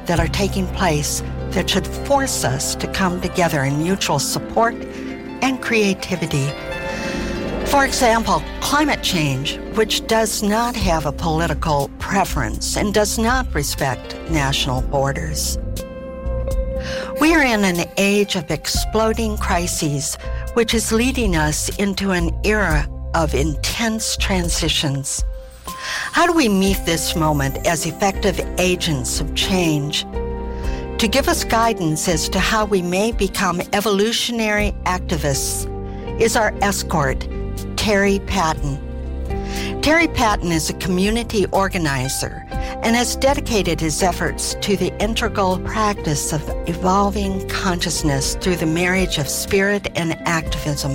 that are taking place that should force us to come together in mutual support and creativity. For example, climate change, which does not have a political preference and does not respect national borders. We are in an age of exploding crises, which is leading us into an era of intense transitions. How do we meet this moment as effective agents of change? To give us guidance as to how we may become evolutionary activists is our escort, Terry Patton. Terry Patton is a community organizer and has dedicated his efforts to the integral practice of evolving consciousness through the marriage of spirit and activism.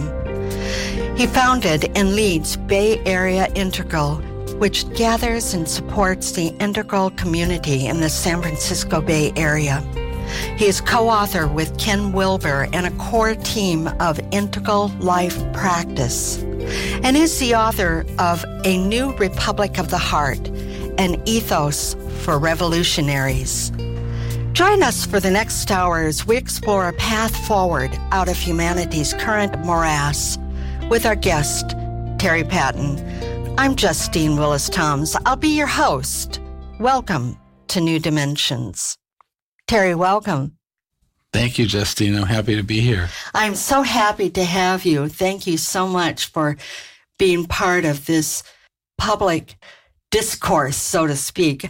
He founded and leads Bay Area Integral, which gathers and supports the integral community in the San Francisco Bay Area. He is co-author with Ken Wilber and a core team of Integral Life Practice, and is the author of A New Republic of the Heart, an ethos for revolutionaries. Join us for the next hour as we explore a path forward out of humanity's current morass with our guest, Terry Patton. I'm Justine Willis-Toms. I'll be your host. Welcome to New Dimensions. Terry, welcome. Thank you, Justine. I'm happy to be here. I'm so happy to have you. Thank you so much for being part of this public discourse, so to speak.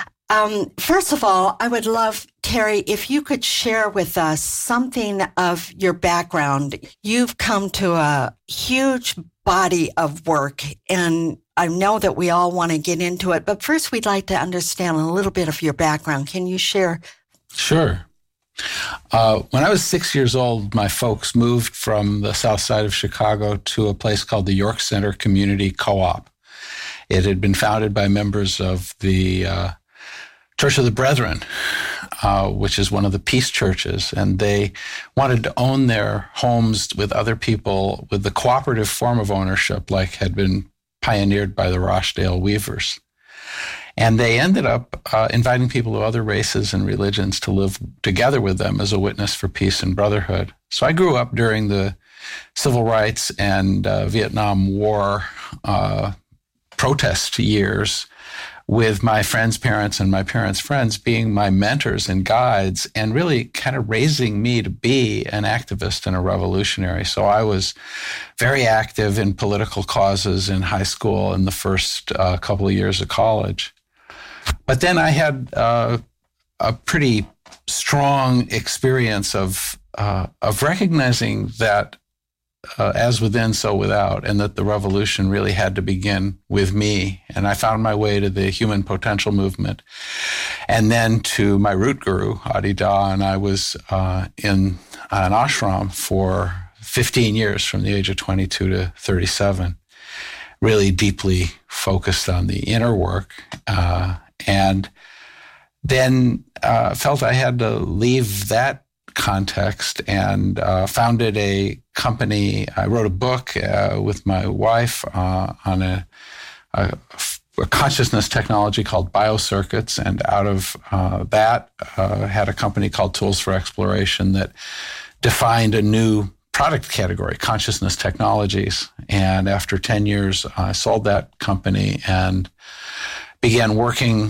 First of all, I would love, Terry, if you could share with us something of your background. You've come to a huge body of work, and I know that we all want to get into it, but first we'd like to understand a little bit of your background. Can you share? Sure. When I was 6 years old, my folks moved from the south side of Chicago to a place called the York Center Community Co-op. It had been founded by members of the Church of the Brethren, which is one of the peace churches, and they wanted to own their homes with other people with the cooperative form of ownership like had been pioneered by the Rochdale Weavers. And they ended up inviting people of other races and religions to live together with them as a witness for peace and brotherhood. So I grew up during the civil rights and Vietnam War protest years, with my friends' parents and my parents' friends being my mentors and guides and really kind of raising me to be an activist and a revolutionary. So I was very active in political causes in high school and the first couple of years of college. But then I had a pretty strong experience of recognizing that as within, so without, and that the revolution really had to begin with me. And I found my way to the human potential movement, and then to my root guru, Adi Da, and I was in an ashram for 15 years, from the age of 22 to 37, really deeply focused on the inner work, and then felt I had to leave that context and founded a company. I wrote a book with my wife on a consciousness technology called Biocircuits, and out of that had a company called Tools for Exploration that defined a new product category, consciousness technologies. And after 10 years, I sold that company and began working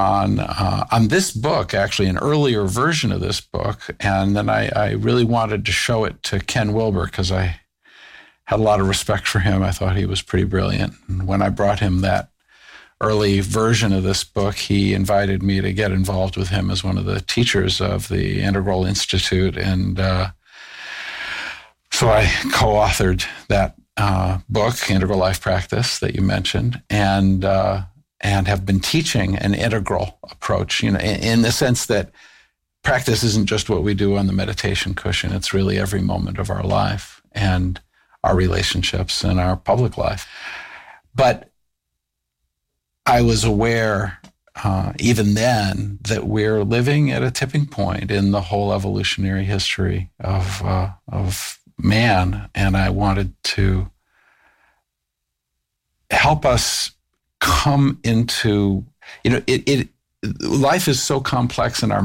on this book, actually an earlier version of this book. And then I really wanted to show it to Ken Wilber because I had a lot of respect for him. I thought he was pretty brilliant. And when I brought him that early version of this book, he invited me to get involved with him as one of the teachers of the Integral Institute. And so I co-authored that book, Integral Life Practice, that you mentioned, and have been teaching an integral approach, in the sense that practice isn't just what we do on the meditation cushion. It's really every moment of our life and our relationships and our public life. But I was aware even then that we're living at a tipping point in the whole evolutionary history of man, and I wanted to help us come into, life is so complex in our